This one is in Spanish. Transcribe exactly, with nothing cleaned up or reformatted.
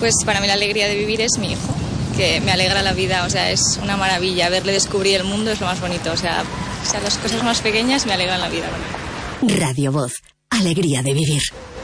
Pues para mí la alegría de vivir es mi hijo, que me alegra la vida, o sea, es una maravilla. Verle descubrir el mundo es lo más bonito, o sea, o sea las cosas más pequeñas me alegran la vida. Radio Voz, alegría de vivir.